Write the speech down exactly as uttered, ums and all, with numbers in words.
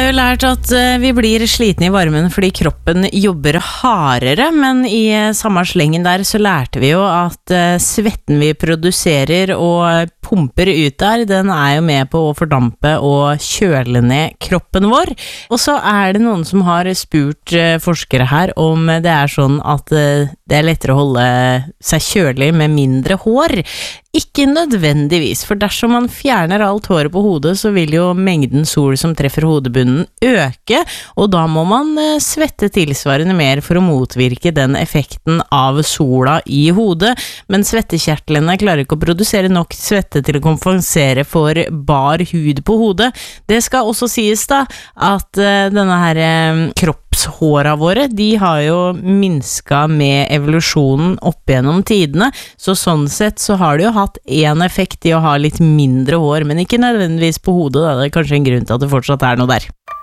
har jo lært at vi blir slitne i varmen fordi kroppen jobber hardere, men i samme slengen der så lærte vi jo at svetten vi produserer og pumper ut der, den er jo med på å fordampe og kjøle ned kroppen vår. Og så er det noen som har spurt forskere her om det er sånn at det er lettere å holde seg kjølig med mindre hår. Ikke nødvendigvis, for dersom man fjerner alt håret på hodet, så vil jo mengden sol som treffer hodebunnen øke, og da må man svette tilsvarende mer for å motvirke den effekten av sola i hodet, men svettekjertlene klarer ikke å produsere nok svette til å kompensere for bar hud på hodet. Det skal også sies da, at denne her kroppshåra våre, de har jo minsket med evolusjonen opp gjennom tidene, så sånn sett så har det jo hatt en effekt i å ha litt mindre hår, men ikke nødvendigvis på hodet, da. Det er kanskje en grunn til at det fortsatt er noe der.